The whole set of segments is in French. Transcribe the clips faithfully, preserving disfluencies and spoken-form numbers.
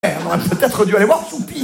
On aurait peut-être dû aller voir Choupi.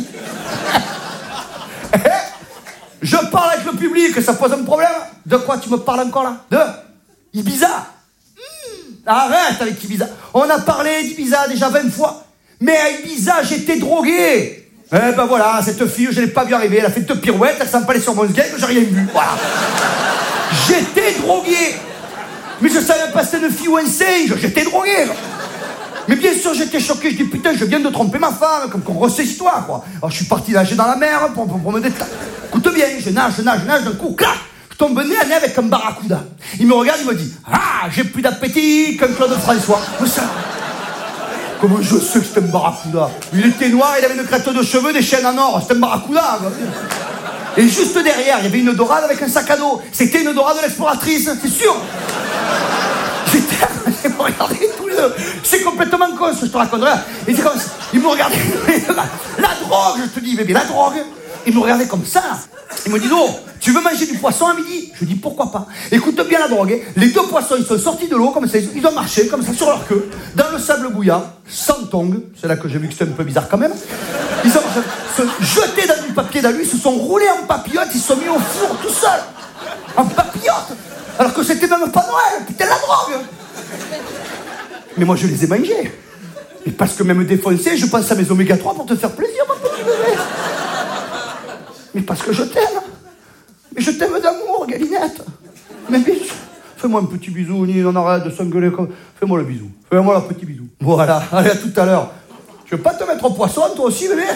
Je parle avec le public, ça pose un problème. De quoi tu me parles encore là? De Ibiza. Mmh. Arrête avec Ibiza. On a parlé d'Ibiza déjà vingt fois. Mais à Ibiza, j'étais drogué. Eh ben voilà, cette fille, je l'ai pas vu arriver. Elle a fait deux pirouettes, elle s'est empalée sur mon sgeg, j'ai rien vu. Voilà. J'étais drogué. Mais je savais pas si c'était une fille ou un singe. J'étais drogué. Mais bien sûr, j'étais choqué. Je dis, putain, je viens de tromper ma femme. Comme qu'on ressaisit toi, quoi. Alors, je suis parti nager dans la mer pour, pour, pour me détendre. Écoute bien, je nage, je nage, je nage. D'un coup, clac, je tombe nez à nez avec un barracuda. Il me regarde, il me dit, ah, j'ai plus d'appétit qu'un Claude François. Mais ça... Comment je sais que c'était un barracuda? Il était noir, il avait une crête de cheveux, des chaînes en or. C'était un barracuda, quoi. Et juste derrière, il y avait une dorade avec un sac à dos. C'était une dorade de l'exploratrice, c'est sûr. J'étais... Ils me regardaient tous les deux. C'est complètement con ce que je te raconterai. Ils, comme... Ils me regardaient. La, la drogue, je te dis, bébé, la drogue. Ils me regardaient comme ça. Ils me disent, oh, tu veux manger du poisson à midi? Je dis, pourquoi pas? Écoute bien la drogue. Hein. Les deux poissons, ils sont sortis de l'eau, comme ça. Ils ont marché, comme ça, sur leur queue, dans le sable bouillant, sans tongs. C'est là que j'ai vu que c'était un peu bizarre quand même. Ils ont se jeté dans du papier d'alu, ils se sont roulés en papillote, ils se sont mis au four tout seuls. En papillote. Alors que c'était même pas Noël. Putain, la drogue. Mais moi, je les ai mangés. Et parce que même défoncé, je pense à mes oméga trois pour te faire plaisir, mon petit bébé. Mais parce que je t'aime. Mais je t'aime d'amour, Galinette. Mais biche, fais-moi un petit bisou, ni on arrête de s'engueuler comme... Fais-moi le bisou. Fais-moi le petit bisou. Voilà, allez, à tout à l'heure. Je veux pas te mettre au poisson, toi aussi, bébé.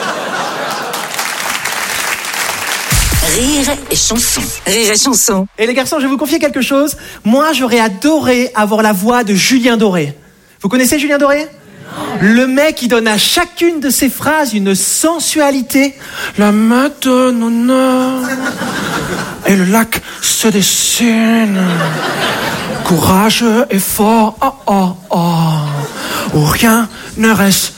Rire et chanson. Rire et chanson. Et les garçons, je vais vous confier quelque chose. Moi, j'aurais adoré avoir la voix de Julien Doré. Vous connaissez Julien Doré ? Le mec qui donne à chacune de ses phrases une sensualité. La Madonna et le lac se dessine. Courage et fort, oh oh oh, où rien ne respire.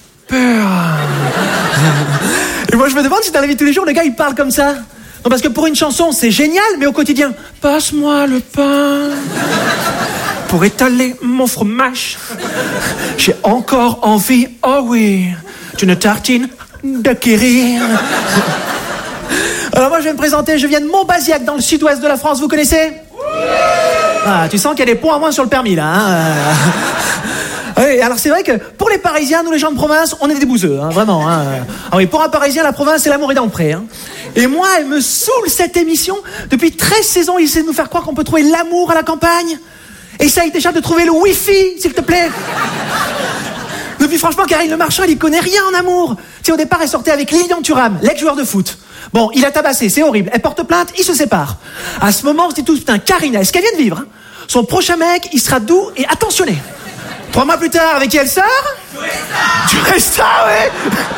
Et moi je me demande si dans la vie de tous les jours, le gars il parle comme ça. Non, parce que pour une chanson c'est génial, mais au quotidien, passe-moi le pain pour étaler mon fromage. J'ai encore envie, oh oui, d'une tartine de Kiri. Alors moi je vais me présenter, je viens de Montbazillac dans le sud-ouest de la France, vous connaissez ? Ah, tu sens qu'il y a des points à moins sur le permis là, hein. Oui, alors c'est vrai que pour les Parisiens, nous les gens de province, on est des bouseux, hein, vraiment. Hein. Ah oui, pour un Parisien, la province, c'est l'amour est dans le pré. Hein. Et moi, elle me saoule cette émission. Depuis treize saisons, il essaie de nous faire croire qu'on peut trouver l'amour à la campagne. Essaye déjà de trouver le Wi-Fi, s'il te plaît. Depuis franchement, Karine Le Marchand, il y connaît rien en amour. Tu sais, au départ, elle sortait avec Lilian Thuram, l'ex-joueur de foot. Bon, il a tabassé, c'est horrible. Elle porte plainte, ils se séparent. À ce moment, on se dit tous, putain, Karine, est-ce qu'elle vient de vivre hein. Son prochain mec, il sera doux et attentionné. Trois mois plus tard, avec qui elle sort ? Du Resta, ouais.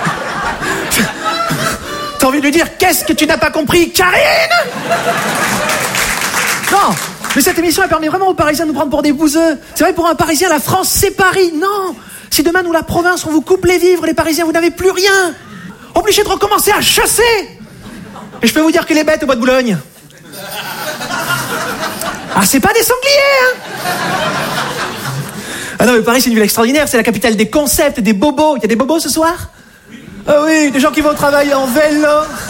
T'as envie de lui dire, qu'est-ce que tu n'as pas compris, Karine ? Non, mais cette émission, elle permet vraiment aux Parisiens de nous prendre pour des bouseux. C'est vrai, pour un Parisien, la France, c'est Paris. Non, si demain, nous, la province, on vous coupe les vivres, les Parisiens, vous n'avez plus rien. Obligés de recommencer à chasser. Et je peux vous dire que les bêtes au bois de Boulogne... Ah, c'est pas des sangliers, hein. Ah non, mais Paris, c'est une ville extraordinaire. C'est la capitale des concepts, des bobos. Il y a des bobos ce soir ? Ah oui, des gens qui vont travailler en vélo.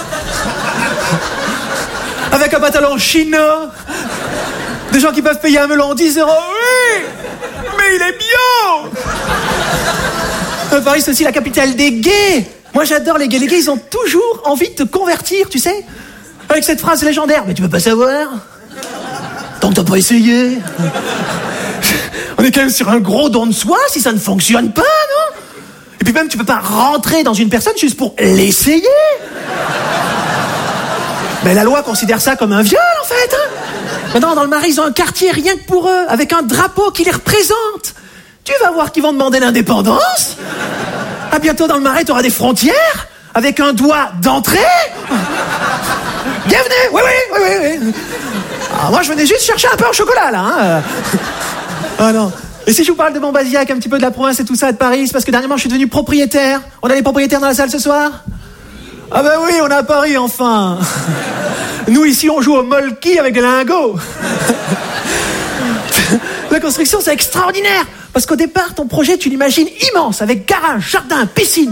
Avec un pantalon chino. Des gens qui peuvent payer un melon dix euros. Oui, mais il est bio. Ah, Paris, c'est aussi la capitale des gays. Moi, j'adore les gays. Les gays, ils ont toujours envie de te convertir, tu sais. Avec cette phrase légendaire. Mais tu peux pas savoir. Tant que t'as pas essayé. On est quand même sur un gros don de soi si ça ne fonctionne pas, non ? Et puis même, tu peux pas rentrer dans une personne juste pour l'essayer. Mais la loi considère ça comme un viol, en fait. Hein. Maintenant, dans le Marais, ils ont un quartier rien que pour eux, avec un drapeau qui les représente. Tu vas voir qu'ils vont demander l'indépendance. À bientôt, dans le Marais, t'auras des frontières, avec un doigt d'entrée. Bienvenue. Oui, oui, oui, oui, oui. Ah, moi, je venais juste chercher un peu au chocolat, là. Hein. Ah non. Et si je vous parle de Montbazillac, un petit peu de la province et tout ça, de Paris, c'est parce que dernièrement, je suis devenu propriétaire. On a des propriétaires dans la salle ce soir ? Ah ben oui, on est à Paris, enfin. Nous, ici, on joue au molki avec des lingots. La construction, c'est extraordinaire. Parce qu'au départ, ton projet, tu l'imagines immense, avec garage, jardin, piscine,